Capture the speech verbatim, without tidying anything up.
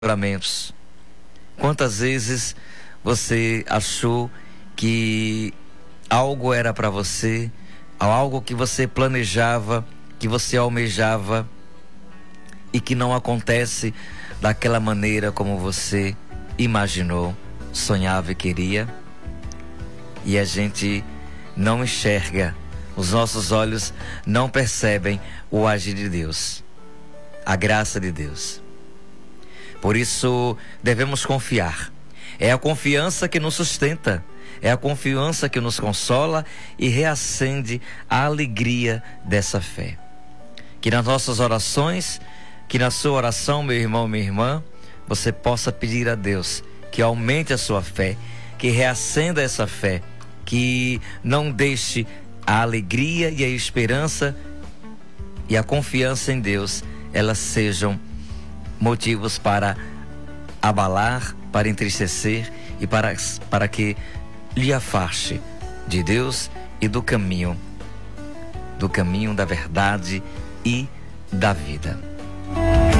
livramentos. Quantas vezes você achou que algo era para você, algo que você planejava, que você almejava e que não acontece daquela maneira como você imaginou, sonhava e queria? E a gente não enxerga, os nossos olhos não percebem o agir de Deus, a graça de Deus. Por isso devemos confiar. É a confiança que nos sustenta, é a confiança que nos consola e reacende a alegria dessa fé. Que nas nossas orações, que na sua oração, meu irmão, minha irmã, você possa pedir a Deus que aumente a sua fé, que reacenda essa fé, que não deixe a alegria e a esperança e a confiança em Deus, elas sejam motivos para abalar, para entristecer e para, para que lhe afaste de Deus e do caminho, do caminho da verdade e da vida.